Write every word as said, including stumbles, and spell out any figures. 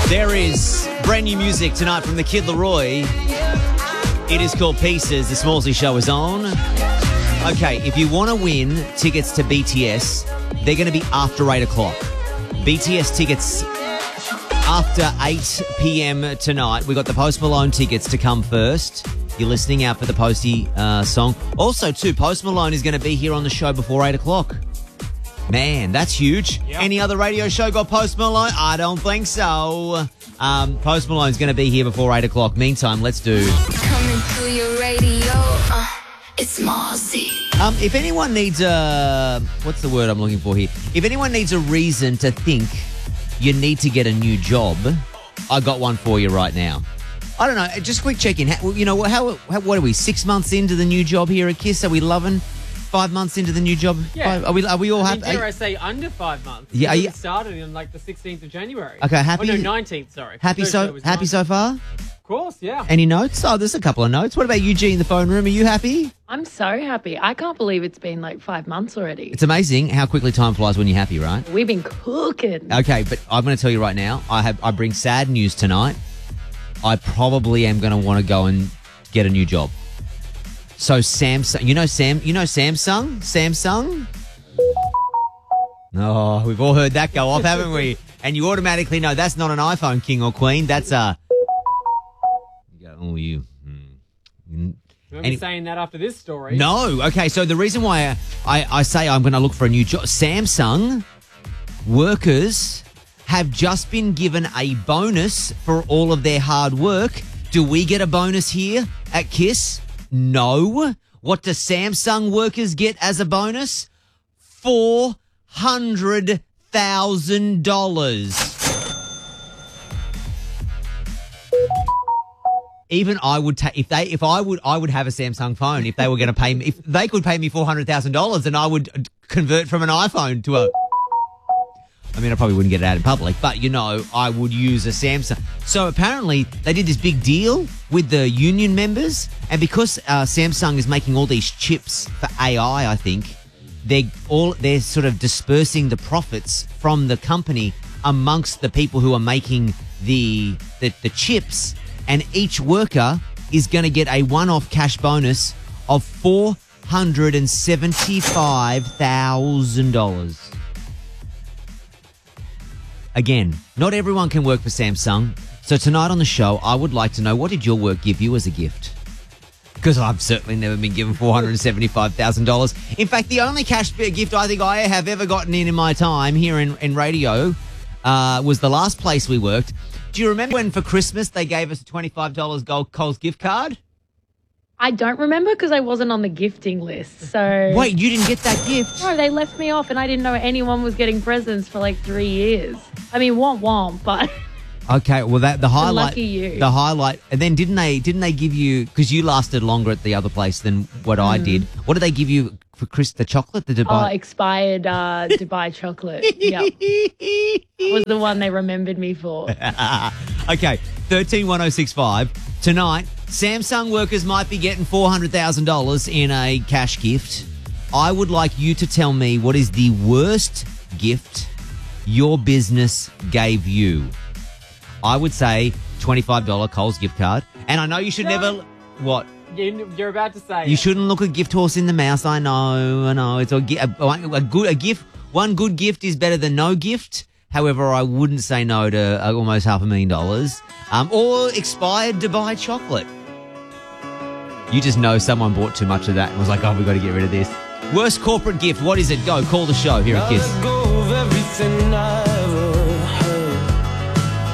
There is brand new music tonight from the Kid Laroi. It is called Pieces. The Smallsy Show is on. Okay, if you want to win tickets to B T S, they're going to be after eight o'clock. B T S tickets after eight p.m. tonight. We got the Post Malone tickets to come first. You're listening out for the Posty uh, song. Also, too, Post Malone is going to be here on the show before eight o'clock. Man, that's huge. Yep. Any other radio show got Post Malone? I don't think so. Um, Post Malone's going to be here before eight o'clock. Meantime, let's do... Coming to your radio, uh, it's Marcy. Um, if anyone needs a... What's the word I'm looking for here? If anyone needs a reason to think you need to get a new job, I got one for you right now. I don't know, just a quick check-in. How, you know, how, how what are we, six months into the new job here at KISS? Are we loving five months into the new job? Yeah. Five, are we Are we all I mean, happy? dare I say under five months? Yeah. We You, started in like the sixteenth of January. okay, happy? Oh, no, nineteenth, sorry. Happy Thursday so was happy nineteenth. so far? Of course, yeah. Any notes? Oh, there's a couple of notes. What about you, G, in the phone room? Are you happy? I'm so happy. I can't believe it's been like five months already. It's amazing how quickly time flies when you're happy, right? We've been cooking. Okay, but I'm going to tell you right now, I have I bring sad news tonight. I probably am going to want to go and get a new job. So Samsung, you know Sam, you know Samsung, Samsung. Oh, we've all heard that go off, haven't we? And you automatically know that's not an iPhone, king or queen. That's a. You go, oh, you. Hmm. Remember Any- saying that after this story? No. Okay, so the reason why I, I, I say I'm going to look for a new job, Samsung workers have just been given a bonus for all of their hard work. Do we get a bonus here at KISS? No. What do Samsung workers get as a bonus? four hundred thousand dollars. Even I would take, if they, if I would, I would have a Samsung phone if they were going to pay me, if they could pay me four hundred thousand dollars, then I would convert from an iPhone to a, I mean, I probably wouldn't get it out in public, but you know, I would use a Samsung. So apparently they did this big deal with the union members, and because uh, Samsung is making all these chips for A I, I think they're all, they're sort of dispersing the profits from the company amongst the people who are making the, the, the chips. And each worker is going to get a one-off cash bonus of four hundred seventy-five thousand dollars. Again, not everyone can work for Samsung. So tonight on the show, I would like to know, what did your work give you as a gift? Because I've certainly never been given four hundred seventy-five thousand dollars. In fact, the only cash gift I think I have ever gotten in in my time here in, in radio uh, was the last place we worked. Do you remember when for Christmas they gave us a twenty-five dollars Gold Coles gift card? I don't remember because I wasn't on the gifting list. So Wait, you didn't get that gift? no, they left me off, and I didn't know anyone was getting presents for like three years. I mean, womp womp, but Okay, well that the highlight, lucky you. the highlight, and then didn't they didn't they give you, because you lasted longer at the other place than what I did? What did they give you for Chris? The chocolate, the oh, Dubai. expired uh, Dubai chocolate. Yep, was the one they remembered me for. Okay, thirteen one oh six five tonight. Samsung workers might be getting four hundred thousand dollars in a cash gift. I would like you to tell me what is the worst gift your business gave you. I would say twenty-five dollars Coles gift card. And I know you should No. never... What? You- You're about to say You it. shouldn't look a gift horse in the mouth. I know, I know. It's a, gi- a, a good a gift. One good gift is better than no gift. However, I wouldn't say no to uh, almost half a million dollars. Um, or expired Dubai chocolate. You just know someone bought too much of that and was like, oh, we've got to get rid of this. Worst corporate gift. What is it? Go, call the show here at KISS. Let go of everything I